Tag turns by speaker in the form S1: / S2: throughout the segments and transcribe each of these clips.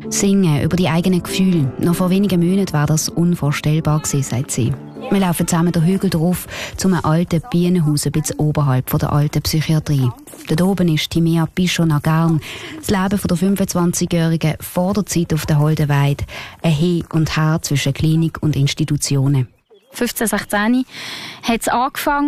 S1: Singen über die eigenen Gefühle. Noch vor wenigen Monaten war das unvorstellbar gewesen, sagt sie. Wir laufen zusammen den Hügel drauf zu einem alten Bienenhaus ein bisschen oberhalb von der alten Psychiatrie. Dort oben ist Timea Pichon-Agarn. Das Leben der 25-Jährigen vor der Zeit auf der Holdenweide. Ein Hin und Her zwischen Klinik und Institutionen.
S2: 15, 16 hat es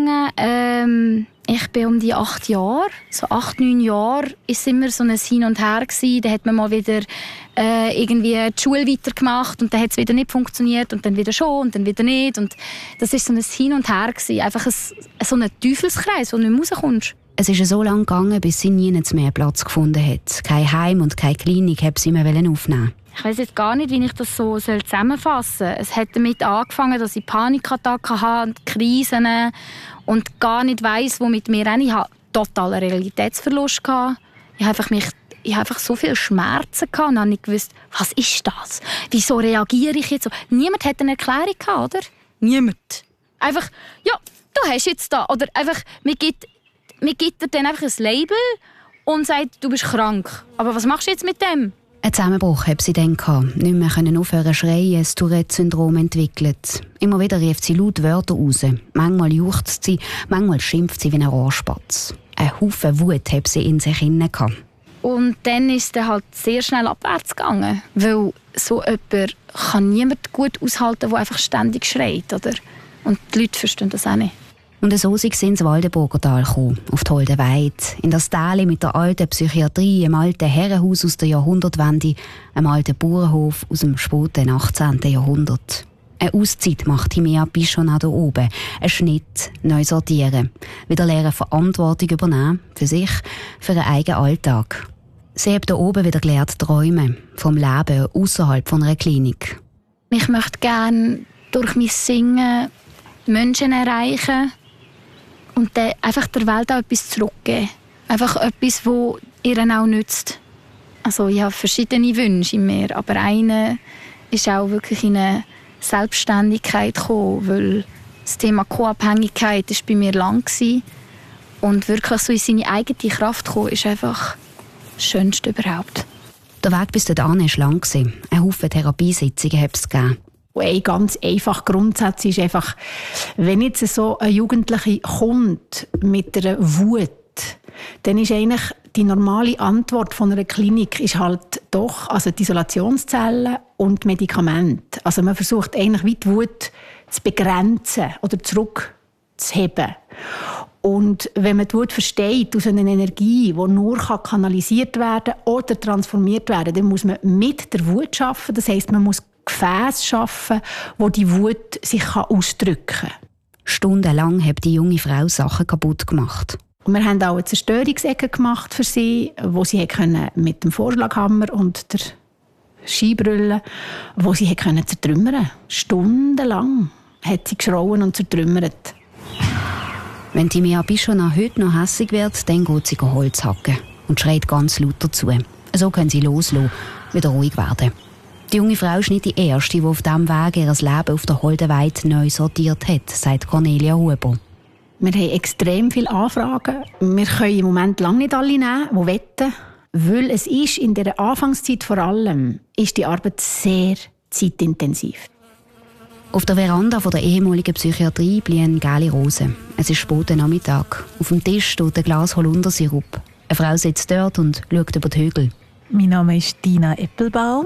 S2: angefangen. Ich bin um die 8 Jahre. So 8, 9 Jahre war es immer so ein Hin und Her gewesen. Da hat man mal wieder irgendwie die Schule weitergemacht und dann hat es wieder nicht funktioniert und dann wieder schon und dann wieder nicht. Und das war so ein Hin und Her gewesen. Einfach so ein Teufelskreis, wo du nicht rauskommst.
S1: Es ist so lange gegangen, bis sie nie mehr Platz gefunden hat. Kein Heim und keine Klinik hat sie mehr aufnehmen.
S2: Ich weiss jetzt gar nicht, wie ich das so zusammenfassen soll. Es hat damit angefangen, dass ich Panikattacken hatte und Krisen und gar nicht weiss, wo mit mir hin. Ich hatte totalen Realitätsverlust. Ich habe einfach so viele Schmerzen gehabt und habe nicht gewusst, was ist das? Wieso reagiere ich jetzt so? Niemand hat eine Erklärung gehabt, oder? Niemand. Einfach, ja, du hast jetzt da. Oder einfach, mir gibt dir dann einfach ein Label und sagt, du bist krank. Aber was machst du jetzt mit dem?
S1: Ein Zusammenbruch hat sie dann gehabt. Nicht mehr aufhören zu schreien, das Tourette-Syndrom entwickelt. Immer wieder rief sie laut Wörter raus. Manchmal juchzt sie, manchmal schimpft sie wie ein Rohrspatz. Ein Haufen Wut hat sie in sich hinein gehabt.
S2: Und dann ist es halt sehr schnell abwärts gegangen. Weil so jemand kann niemand gut aushalten, der einfach ständig schreit. Oder? Und die Leute verstehen das auch nicht.
S1: Und so sind sie ins Waldenburger Tal gekommen, auf die Holdenweide, in das Tal mit der alten Psychiatrie, einem alten Herrenhaus aus der Jahrhundertwende, einem alten Bauernhof aus dem späten 18. Jahrhundert. Eine Auszeit macht Timea Pichon hier oben. Ein Schnitt, neu sortieren. Wieder lernen, Verantwortung übernehmen, für sich, für einen eigenen Alltag. Sie hat hier oben wieder gelernt träumen, vom Leben außerhalb von einer Klinik.
S2: Ich möchte gerne durch mein Singen Menschen erreichen und dann einfach der Welt auch etwas zurückgeben. Einfach etwas, das ihr auch nützt. Also ich habe verschiedene Wünsche in mir, aber einer ist auch wirklich in eine Selbstständigkeit gekommen, weil das Thema Co-Abhängigkeit war bei mir lang gewesen. Und wirklich so in seine eigene Kraft kommen, ist einfach das Schönste überhaupt.
S1: Der Weg bis dorthin war lang. Ein Haufen Therapiesitzungen hat es gegeben.
S3: Ein ganz einfacher Grundsatz ist einfach, wenn jetzt so ein Jugendliche kommt mit einer Wut, dann ist eigentlich die normale Antwort von einer Klinik ist halt doch also die Isolationszellen und Medikamente. Also man versucht eigentlich wie die Wut zu begrenzen oder zurückzuheben. Und wenn man die Wut versteht aus einer Energie, die nur kanalisiert werden kann oder transformiert werden, dann muss man mit der Wut arbeiten. Das heisst, man muss Gefäße schaffen, wo die Wut sich ausdrücken kann.
S1: Stundenlang hat die junge Frau Sachen kaputt gemacht.
S3: Und wir haben auch eine Zerstörungsecke gemacht für sie, wo sie mit dem Vorschlaghammer und der Skibrille, wo sie zertrümmern konnte. Stundenlang hat sie geschrauen und zertrümmert.
S1: Wenn Timea Pichon heute noch hässig wird, dann geht sie Holz hacken und schreit ganz laut dazu. So können sie loslassen, wieder ruhig werden. Die junge Frau ist nicht die Erste, die auf diesem Weg ihr Leben auf der Holdenweide neu sortiert hat, sagt Cornelia Huber.
S3: Wir haben extrem viele Anfragen. Wir können im Moment lange nicht alle nehmen, die wetten. Weil es ist in der Anfangszeit vor allem, ist die Arbeit sehr zeitintensiv.
S1: Auf der Veranda der ehemaligen Psychiatrie blühen gelbe Rosen. Es ist später Nachmittag. Auf dem Tisch steht ein Glas Holundersirup. Eine Frau sitzt dort und schaut über die Hügel.
S4: Mein Name ist Dina Eppelbaum.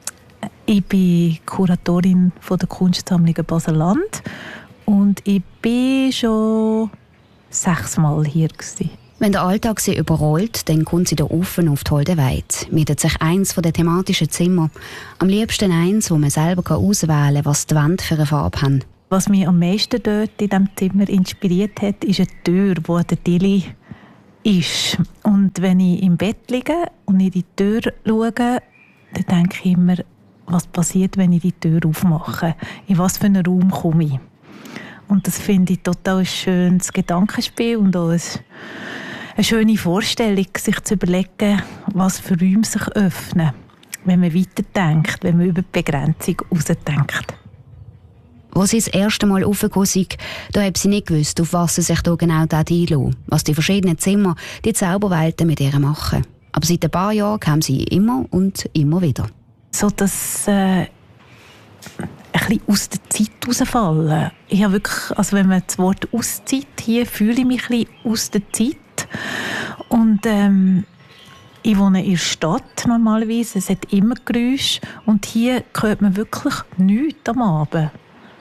S4: Ich bin Kuratorin der Kunstsammlung Basel-Land und ich war schon 6 Mal hier.
S1: Wenn der Alltag sie überrollt, dann kommt sie hier offen auf die Holdenweide, mietet sich eins der thematischen Zimmer. Am liebsten eins, wo man selber auswählen kann, was die Wände für eine Farbe haben.
S4: Was mich am meisten dort in diesem Zimmer inspiriert hat, ist eine Tür, die an der Tilly ist. Und wenn ich im Bett liege und in die Tür schaue, dann denke ich immer, was passiert, wenn ich die Tür aufmache? In was für einen Raum komme ich? Und das finde ich total ein schönes Gedankenspiel und auch eine schöne Vorstellung, sich zu überlegen, was für Räume sich öffnen, wenn man weiterdenkt, wenn man über die Begrenzung hinausdenkt.
S1: Als sie das erste Mal raufgekommen sind, da hat sie nicht gewusst, auf was sie sich hier genau einlassen, was die verschiedenen Zimmer, die Zauberwelten mit ihr machen. Aber seit ein paar Jahren kam sie immer und immer wieder.
S4: so dass ein bisschen aus der Zeit rausfallen. Ich habe wirklich, also wenn man das Wort Auszeit, hier fühle ich mich ein bisschen aus der Zeit. Und ich wohne in der Stadt normalerweise, es hat immer Geräusche und hier hört man wirklich nichts am Abend.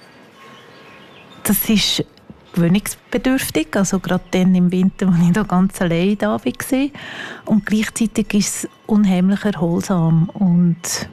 S4: Das ist gewöhnungsbedürftig, also gerade dann im Winter, als ich da ganz allein da war. Und gleichzeitig ist es unheimlich erholsam und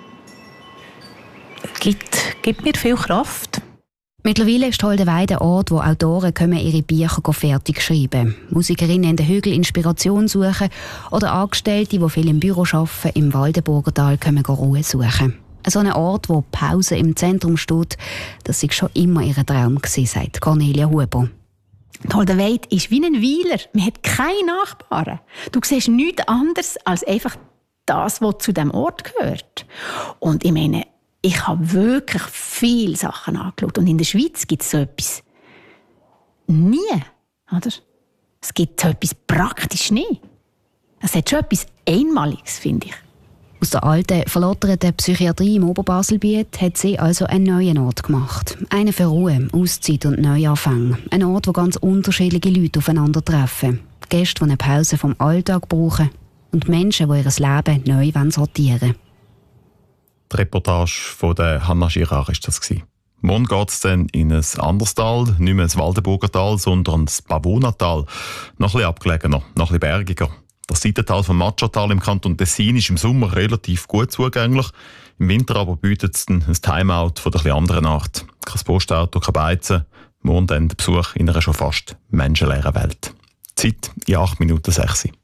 S4: gibt mir viel Kraft.
S1: Mittlerweile ist Holdenweide ein Ort, wo Autoren kommen, ihre Bücher fertig schreiben. Musikerinnen in den Hügeln Inspiration suchen oder Angestellte, die viel im Büro arbeiten, im Waldenburgertal kommen Ruhe suchen. So ein Ort, wo Pause im Zentrum steht, das war schon immer ihr Traum gewesen, sagt Cornelia Huber.
S3: Holdenweide ist wie ein Weiler. Man hat keine Nachbarn. Du siehst nichts anderes als einfach das, was zu diesem Ort gehört. Und ich meine, ich habe wirklich viele Sachen angeschaut. Und in der Schweiz gibt es so etwas nie. Oder? Es gibt so etwas praktisch nie. Es hat schon etwas Einmaliges, finde ich.
S1: Aus der alten, verlotterten Psychiatrie im Oberbaselbiet hat sie also einen neuen Ort gemacht. Einen für Ruhe, Auszeit und Neuanfang. Ein Ort, wo ganz unterschiedliche Leute aufeinandertreffen. Gäste, die eine Pause vom Alltag brauchen. Und Menschen, die ihr Leben neu sortieren wollen.
S5: Die Reportage von der Hanna Girard war das. Morgen geht es dann in ein anderes Tal, nicht mehr das Waldenburgertal, sondern das Pavonatal. Noch ein bisschen abgelegener, noch ein bisschen bergiger. Das Seitental vom Matschatal im Kanton Tessin ist im Sommer relativ gut zugänglich. Im Winter aber bietet es dann ein Timeout von der etwas anderen Art. Kein Postauto, kein Beizen. Morgen dann der Besuch in einer schon fast menschenleeren Welt. Zeit in 8 Minuten 6.